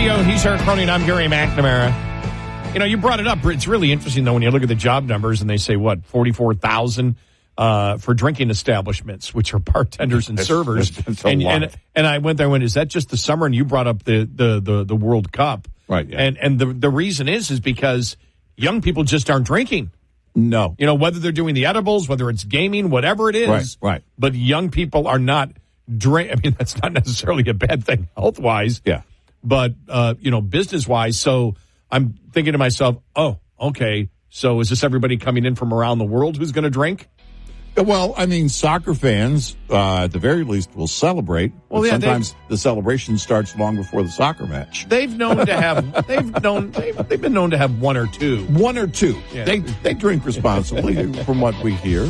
Radio. He's Eric Cronin. I'm Gary McNamara. You know, you brought it up. It's really interesting, though, when you look at the job numbers and they say, 44,000 for drinking establishments, which are bartenders and servers. That's a lot. And I went there and went, is that just the summer? And you brought up the World Cup. Right. Yeah. And the reason is because young people just aren't drinking. No. You know, whether they're doing the edibles, whether it's gaming, whatever it is. Right. But young people are not I mean, that's not necessarily a bad thing health-wise. Yeah. But, business-wise. So I'm thinking to myself, oh, okay, so is this everybody coming in from around the world who's going to drink? Well, I mean, soccer fans, at the very least, will celebrate. Well, yeah, sometimes the celebration starts long before the soccer match. They've known to have, they've been known to have one or two. One or two. Yeah. They drink responsibly, from what we hear.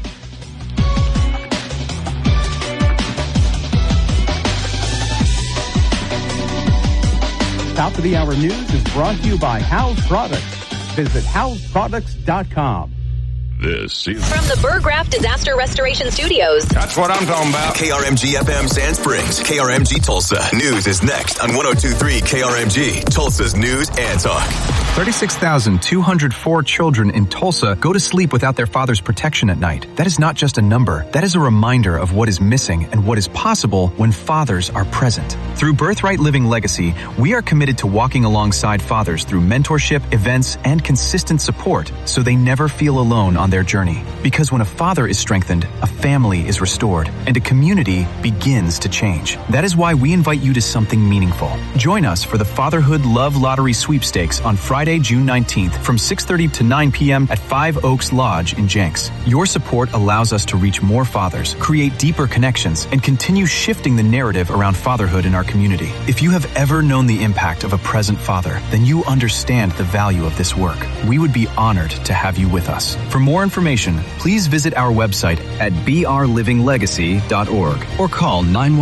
Top of the hour news is brought to you by House Products. Visit houseproducts.com. This is from the Burgraff Disaster Restoration Studios. That's what I'm talking about. KRMG FM Sand Springs, KRMG Tulsa. News is next on 102.3 KRMG, Tulsa's news and talk. 36,204 children in Tulsa go to sleep without their father's protection at night. That is not just a number. That is a reminder of what is missing and what is possible when fathers are present. Through Birthright Living Legacy, we are committed to walking alongside fathers through mentorship, events, and consistent support so they never feel alone on their journey. Because when a father is strengthened, a family is restored, and a community begins to change. That is why we invite you to something meaningful. Join us for the Fatherhood Love Lottery Sweepstakes on Friday, June 19th from 6:30 to 9 p.m. at 5 Oaks Lodge in Jenks. Your support allows us to reach more fathers, create deeper connections, and continue shifting the narrative around fatherhood in our community. If you have ever known the impact of a present father, then you understand the value of this work. We would be honored to have you with us. For more information, please visit our website at brlivinglegacy.org or call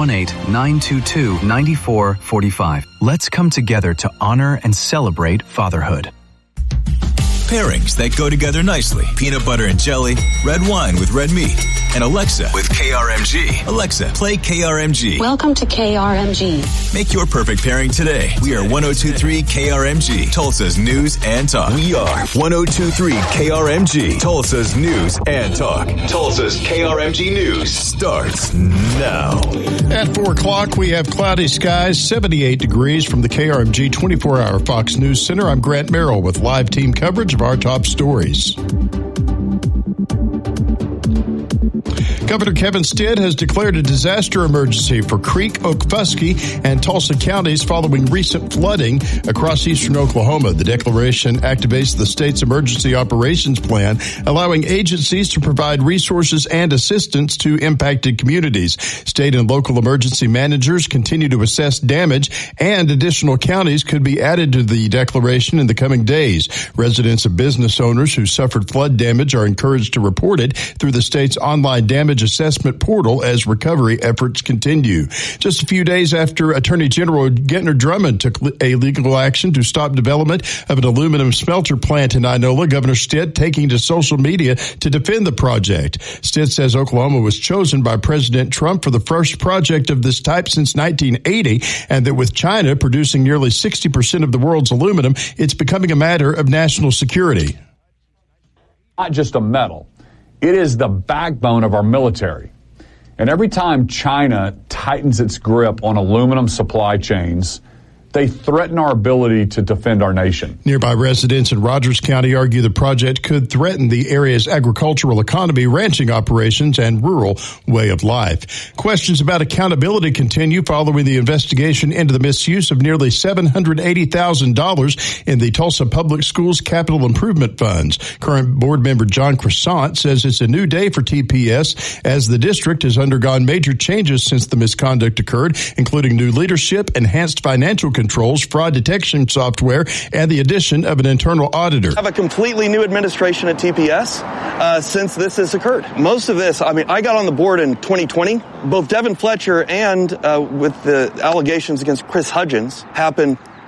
918-922-9445. Let's come together to honor and celebrate fatherhood. Pairings that go together nicely. Peanut butter and jelly, red wine with red meat, and Alexa with KRMG. Alexa, play KRMG. Welcome to KRMG. Make your perfect pairing today. We are 102.3 KRMG, Tulsa's news and talk. We are 102.3 KRMG, Tulsa's news and talk. Tulsa's KRMG News starts now. At 4 o'clock, we have cloudy skies, 78 degrees from the KRMG 24-hour Fox News Center. I'm Grant Merrill with live team coverage of our top stories. Governor Kevin Stitt has declared a disaster emergency for Creek, Okfuskee, and Tulsa counties following recent flooding across eastern Oklahoma. The declaration activates the state's emergency operations plan, allowing agencies to provide resources and assistance to impacted communities. State and local emergency managers continue to assess damage, and additional counties could be added to the declaration in the coming days. Residents and business owners who suffered flood damage are encouraged to report it through the state's online damage assessment portal as recovery efforts continue. Just a few days after Attorney General Gentner Drummond took a legal action to stop development of an aluminum smelter plant in Inola, Governor Stitt taking to social media to defend the project. Stitt says Oklahoma was chosen by President Trump for the first project of this type since 1980, and that with China producing nearly 60% of the world's aluminum, it's becoming a matter of national security. Not just a metal. It is the backbone of our military. And every time China tightens its grip on aluminum supply chains, they threaten our ability to defend our nation. Nearby residents in Rogers County argue the project could threaten the area's agricultural economy, ranching operations, and rural way of life. Questions about accountability continue following the investigation into the misuse of nearly $780,000 in the Tulsa Public Schools capital improvement funds. Current board member John Croissant says it's a new day for TPS as the district has undergone major changes since the misconduct occurred, including new leadership, enhanced financial controls, fraud detection software, and the addition of an internal auditor. I have a completely new administration at TPS since this has occurred. Most of this, I got on the board in 2020. Both Devin Fletcher and with the allegations against Chris Hudgens happened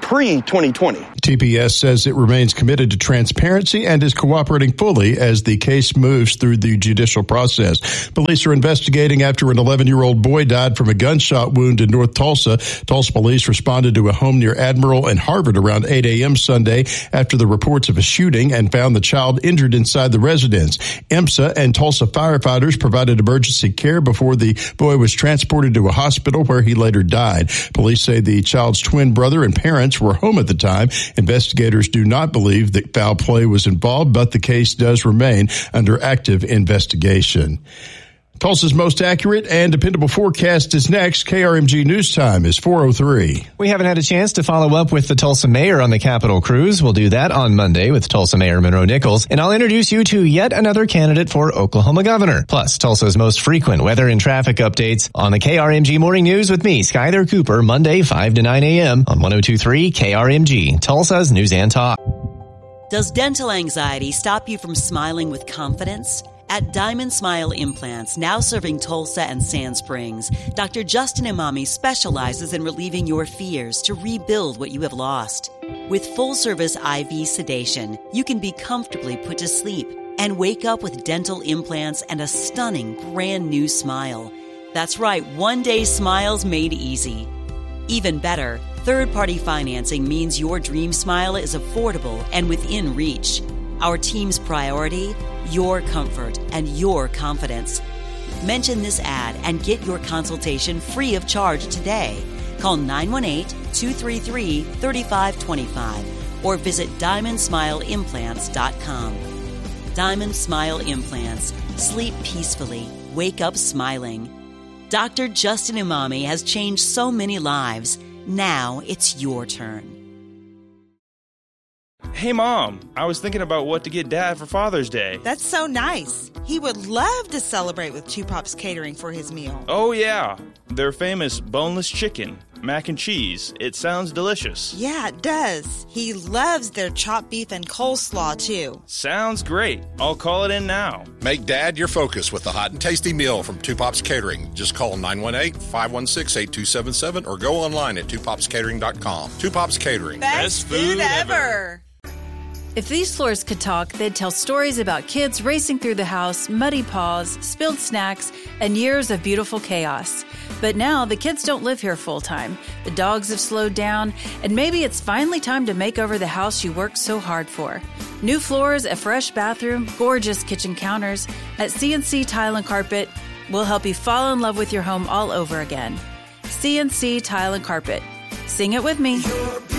pre-2020. TPS says it remains committed to transparency and is cooperating fully as the case moves through the judicial process. Police are investigating after an 11-year-old boy died from a gunshot wound in North Tulsa. Tulsa police responded to a home near Admiral and Harvard around 8 a.m. Sunday after the reports of a shooting and found the child injured inside the residence. IMSA and Tulsa firefighters provided emergency care before the boy was transported to a hospital where he later died. Police say the child's twin brother and parents were home at the time. Investigators do not believe that foul play was involved, but the case does remain under active investigation. Tulsa's most accurate and dependable forecast is next. KRMG News Time is 4:03. We haven't had a chance to follow up with the Tulsa mayor on the Capitol Cruise. We'll do that on Monday with Tulsa Mayor Monroe Nichols, and I'll introduce you to yet another candidate for Oklahoma governor. Plus, Tulsa's most frequent weather and traffic updates on the KRMG Morning News with me, Skyler Cooper, Monday 5 to 9 a.m. on 102.3 KRMG, Tulsa's News and Talk. Does dental anxiety stop you from smiling with confidence? At Diamond Smile Implants, now serving Tulsa and Sand Springs, Dr. Justin Imami specializes in relieving your fears to rebuild what you have lost. With full-service IV sedation, you can be comfortably put to sleep and wake up with dental implants and a stunning brand new smile. That's right, one-day smiles made easy. Even better, third-party financing means your dream smile is affordable and within reach. Our team's priority? Your comfort and your confidence. Mention this ad and get your consultation free of charge today. Call 918-233-3525 or visit DiamondSmileImplants.com. Diamond Smile Implants. Sleep peacefully. Wake up smiling. Dr. Justin Imami has changed so many lives. Now it's your turn. Hey, Mom, I was thinking about what to get Dad for Father's Day. That's so nice. He would love to celebrate with Two Pops Catering for his meal. Oh, yeah. Their famous boneless chicken, mac and cheese. It sounds delicious. Yeah, it does. He loves their chopped beef and coleslaw, too. Sounds great. I'll call it in now. Make Dad your focus with the hot and tasty meal from Two Pops Catering. Just call 918-516-8277 or go online at twopopscatering.com. Two Pops Catering. Best food ever. If these floors could talk, they'd tell stories about kids racing through the house, muddy paws, spilled snacks, and years of beautiful chaos. But now the kids don't live here full time. The dogs have slowed down, and maybe it's finally time to make over the house you worked so hard for. New floors, a fresh bathroom, gorgeous kitchen counters. At CNC Tile and Carpet, we'll help you fall in love with your home all over again. CNC Tile and Carpet. Sing it with me.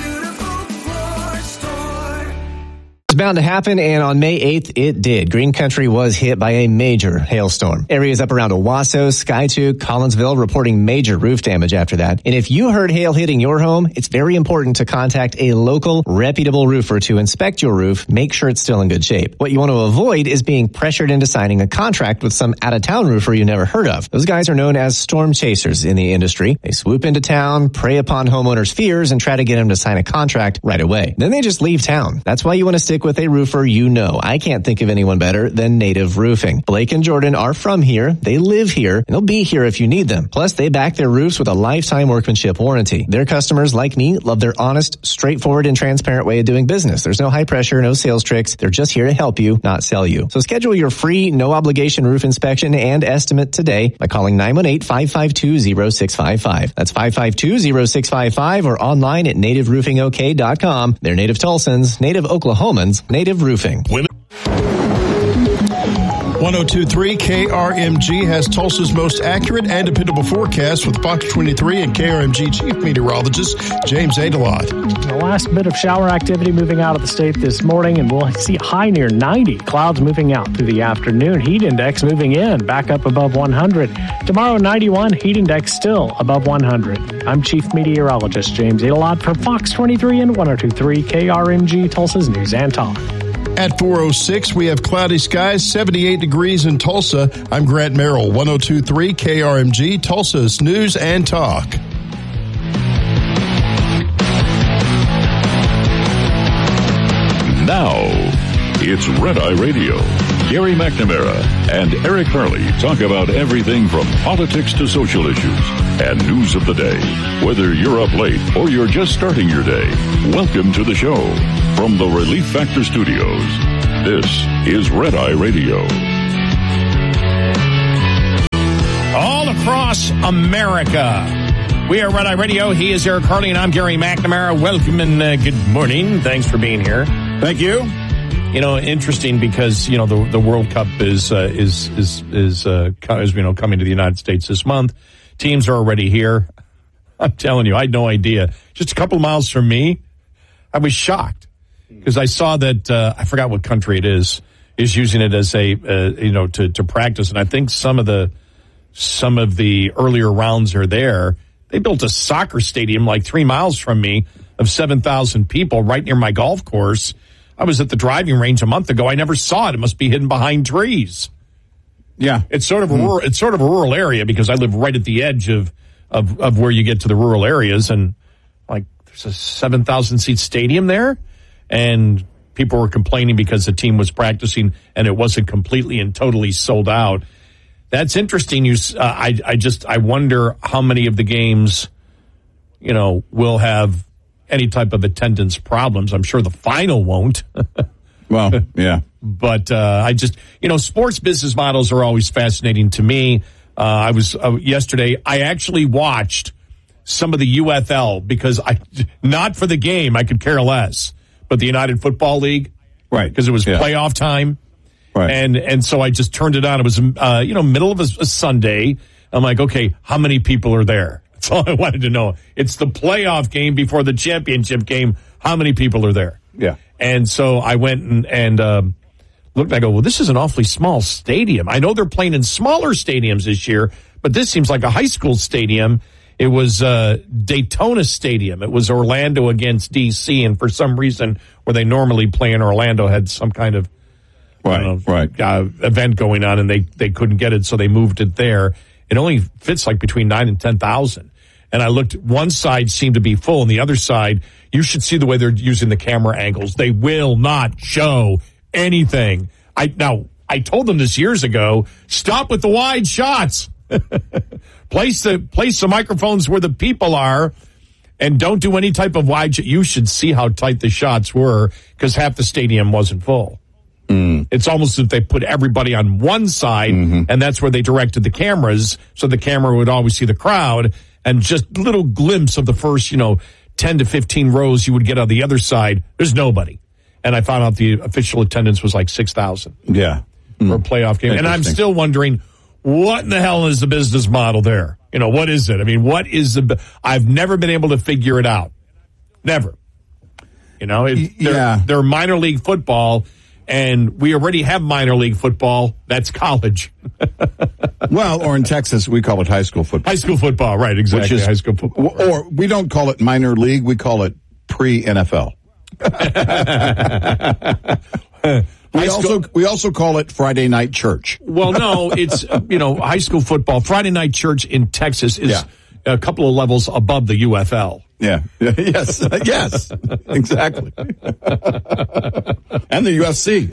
It's bound to happen, and on May 8th, it did. Green Country was hit by a major hailstorm. Areas up around Owasso, Skiatook, Collinsville reporting major roof damage after that. And if you heard hail hitting your home, it's very important to contact a local, reputable roofer to inspect your roof, make sure it's still in good shape. What you want to avoid is being pressured into signing a contract with some out-of-town roofer you never heard of. Those guys are known as storm chasers in the industry. They swoop into town, prey upon homeowners' fears, and try to get them to sign a contract right away. Then they just leave town. That's why you want to stick with a roofer you know. I can't think of anyone better than Native Roofing. Blake and Jordan are from here, they live here, and they'll be here if you need them. Plus, they back their roofs with a lifetime workmanship warranty. Their customers, like me, love their honest, straightforward, and transparent way of doing business. There's no high pressure, no sales tricks. They're just here to help you, not sell you. So schedule your free, no-obligation roof inspection and estimate today by calling 918-552-0655. That's 552-0655 or online at nativeroofingok.com. They're native Tulsans, native Oklahomans, Native Roofing. 102.3 KRMG has Tulsa's most accurate and dependable forecast with Fox 23 and KRMG Chief Meteorologist James Adelot. The last bit of shower activity moving out of the state this morning, and we'll see a high near 90. Clouds moving out through the afternoon. Heat index moving in, back up above 100. Tomorrow, 91. Heat index still above 100. I'm Chief Meteorologist James Adelot for Fox 23 and 102.3 KRMG Tulsa's News and Talk. At 4:06, we have cloudy skies, 78 degrees in Tulsa. I'm Grant Merrill, 102.3 KRMG, Tulsa's News and Talk. Now, it's It's Red Eye Radio. Gary McNamara and Eric Harley talk about everything from politics to social issues and news of the day. Whether you're up late or you're just starting your day, welcome to the show. From the Relief Factor Studios, this is Red Eye Radio. All across America. We are Red Eye Radio. He is Eric Harley, and I'm Gary McNamara. Welcome and good morning. Thanks for being here. Thank you. You know, interesting because the World Cup is coming to the United States this month. Teams are already here. I'm telling you, I had no idea. Just a couple of miles from me, I was shocked because I saw that I forgot what country it is using it as a to practice, and I think some of the earlier rounds are there. They built a soccer stadium like 3 miles from me of 7,000 people right near my golf course. I was at the driving range a month ago. I never saw it. It must be hidden behind trees. Yeah. It's sort of a rural area because I live right at the edge of where you get to the rural areas, and like there's a 7,000 seat stadium there, and people were complaining because the team was practicing and it wasn't completely and totally sold out. That's interesting. I wonder how many of the games, will have any type of attendance problems. I'm sure the final won't. Well, yeah. But sports business models are always fascinating to me. I was yesterday. I actually watched some of the UFL because not for the game. I could care less. But the United Football League, right? Because it was playoff time. Right. And so I just turned it on. It was, middle of a Sunday. I'm like, okay, how many people are there? That's all I wanted to know. It's the playoff game before the championship game. How many people are there? Yeah. And so I went and looked, and I go, well, this is an awfully small stadium. I know they're playing in smaller stadiums this year, but this seems like a high school stadium. It was Daytona Stadium. It was Orlando against D.C., and for some reason, where they normally play in Orlando had some kind of event going on, and they couldn't get it, so they moved it there. It only fits like between 9,000 and 10,000. And I looked, one side seemed to be full, and the other side, you should see the way they're using the camera angles. They will not show anything. I told them this years ago, stop with the wide shots. Place the microphones where the people are, and don't do any type of wide shot. You should see how tight the shots were because half the stadium wasn't full. It's almost as if they put everybody on one side, and that's where they directed the cameras, so the camera would always see the crowd, and just little glimpse of the first, 10 to 15 rows you would get on the other side. There's nobody. And I found out the official attendance was like 6,000. Yeah. For a playoff game. And I'm still wondering, what in the hell is the business model there? What is it? I mean, I've never been able to figure it out. Never. They're minor league football, and we already have minor league football. That's college. Well, or in Texas, we call it high school football. High school football, right, exactly. Which is, high school football. Right. Or we don't call it minor league, we call it pre-NFL. We also call it Friday night church. Well, no, it's, high school football. Friday night church in Texas is a couple of levels above the UFL. Yeah. Yes. Yes. Exactly. And the UFC.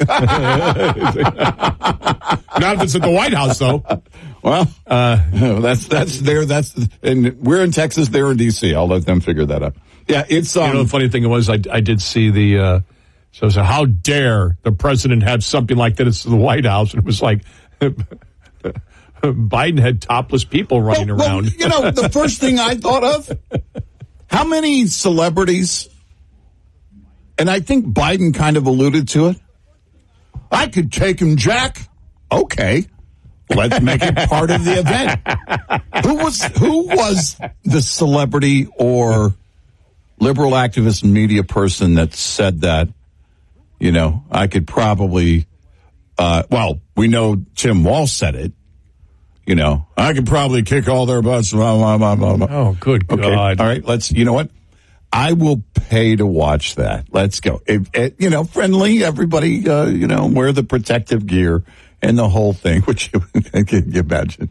Not if it's at the White House, though. Well, that's there. And we're in Texas. They're in D.C. I'll let them figure that out. Yeah. It's, the funny thing was I did see the, so how dare the president have something like that at the White House? And it was like, Biden had topless people running around. The first thing I thought of, how many celebrities, and I think Biden kind of alluded to it, I could take him, Jack. Okay. Let's make it part of the event. Who was the celebrity or liberal activist media person that said that, I could probably, we know Tim Walsh said it. I could probably kick all their butts. Oh, good God. Okay. All right, you know what? I will pay to watch that. Let's go. Friendly, everybody, wear the protective gear and the whole thing, which can you imagine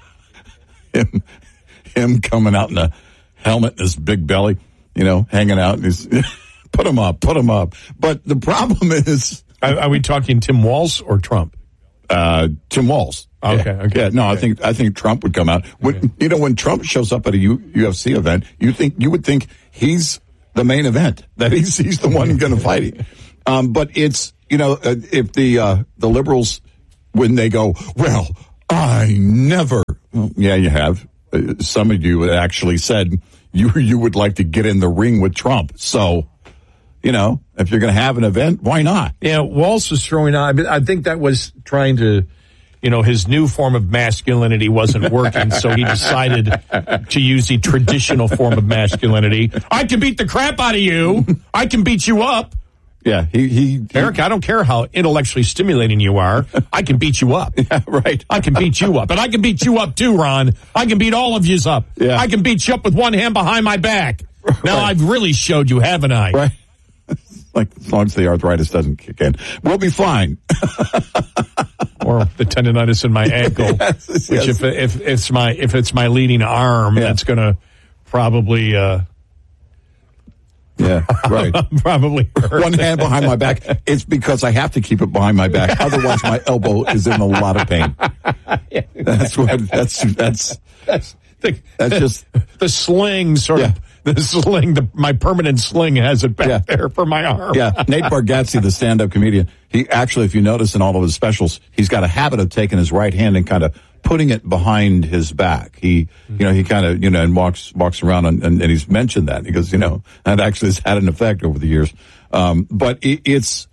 him coming out in a helmet and his big belly, hanging out. And he's, put him up. But the problem is, Are we talking Tim Walz or Trump? Tim Walz. Okay. Yeah, no, I think Trump would come out. When Trump shows up at a UFC event, you would think he's the main event, that he's the one going to fight him. But it's, if the liberals, when they go, well, I never, well, yeah, you have. Some of you actually said you would like to get in the ring with Trump. So, if you're going to have an event, why not? Yeah, Walz was throwing on. I think that was trying to, his new form of masculinity wasn't working, so he decided to use the traditional form of masculinity. I can beat the crap out of you. I can beat you up. Yeah, Eric, I don't care how intellectually stimulating you are. I can beat you up. Yeah, right. I can beat you up. And I can beat you up too, Ron. I can beat all of yous up. Yeah. I can beat you up with one hand behind my back. Now I've really showed you, haven't I? Right. Like, as long as the arthritis doesn't kick in, we'll be fine. Or the tendonitis in my ankle, yes. Which if it's my leading arm, that's going to probably yeah, right. Probably hurt. One hand behind my back. It's because I have to keep it behind my back. Otherwise, my elbow is in a lot of pain. That's just the sling sort of. The sling, my permanent sling has it back there for my arm. Yeah, Nate Bargatze, the stand-up comedian, he actually, if you notice in all of his specials, he's got a habit of taking his right hand and kind of putting it behind his back. He kind of, and walks around and he's mentioned that. He goes, that actually has had an effect over the years. But it's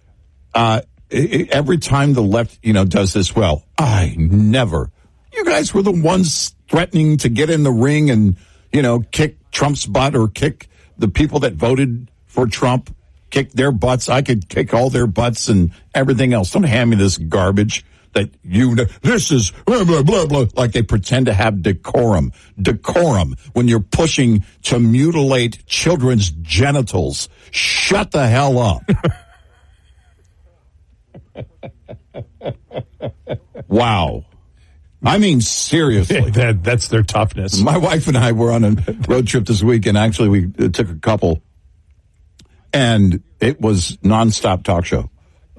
every time the left, does this, well, I never. You guys were the ones threatening to get in the ring and, kick Trump's butt or kick the people that voted for Trump, kick their butts. I could kick all their butts and everything else. Don't hand me this garbage that this is blah, blah, blah, blah. Like they pretend to have decorum. Decorum when you're pushing to mutilate children's genitals. Shut the hell up. Wow. I mean, seriously. That's their toughness. My wife and I were on a road trip this week, and actually we took a couple, and it was nonstop talk show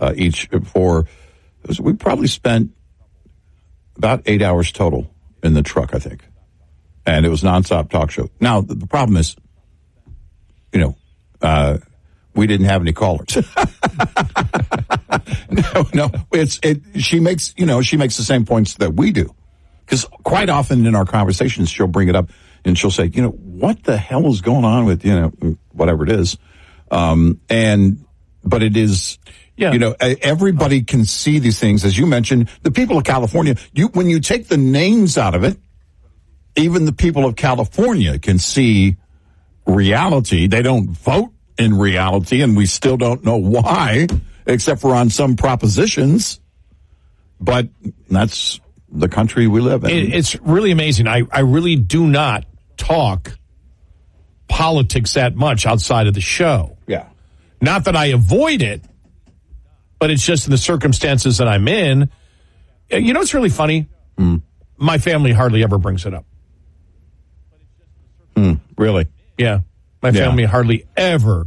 we probably spent about 8 hours total in the truck, I think. And it was nonstop talk show. Now, the problem is, we didn't have any callers. No, she makes the same points that we do. Because quite often in our conversations, she'll bring it up and she'll say, what the hell is going on with, whatever it is. But it is, everybody can see these things. As you mentioned, the people of California, when you take the names out of it, even the people of California can see reality. They don't vote in reality, and we still don't know why, except for on some propositions. But that's the country we live in. It's really amazing. I really do not talk politics that much outside of the show. Yeah. Not that I avoid it, but it's just in the circumstances that I'm in. It's really funny? My family hardly ever brings it up. Really? Yeah. My family hardly ever.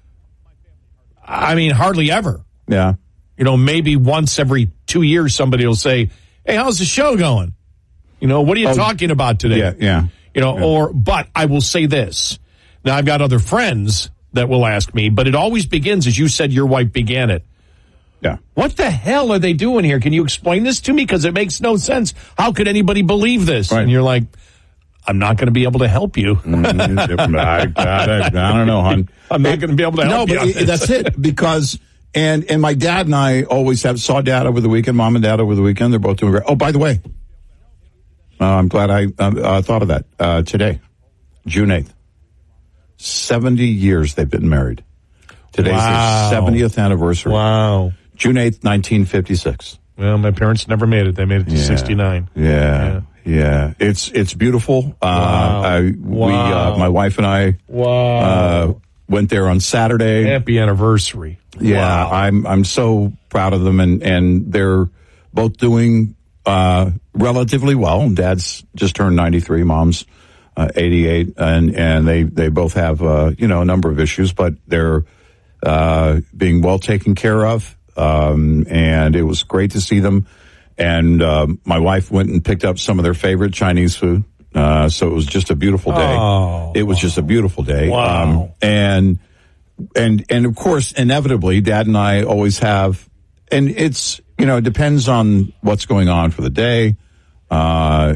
Hardly ever. Yeah. Maybe once every 2 years somebody will say, hey, how's the show going? What are you talking about today? Yeah. But I will say this. Now, I've got other friends that will ask me, but it always begins, as you said, your wife began it. Yeah. What the hell are they doing here? Can you explain this to me? Because it makes no sense. How could anybody believe this? Right. And you're like, I'm not going to be able to help you. I don't know, hon. I'm not going to be able to help you. No, but that's it. Because, and my dad and I always saw dad over the weekend, mom and dad over the weekend. They're both doing great. Oh, by the way, I'm glad I thought of that their June 8th. 70 years they've been married. Today's their 70th anniversary. Wow. June 8th, 1956. Well, my parents never made it. They made it to 69. Yeah. It's beautiful. Wow. My wife and I went there on Saturday. Happy anniversary. Yeah, wow. I'm so proud of them, and they're both doing relatively well. Dad's just turned 93, mom's 88, and they both have a number of issues, but they're being well taken care of. and it was great to see them. And my wife went and picked up some of their favorite Chinese food. So it was just a beautiful day. Oh, it was just a beautiful day. Wow. And of course, inevitably, Dad and I always have, and it's, it depends on what's going on for the day.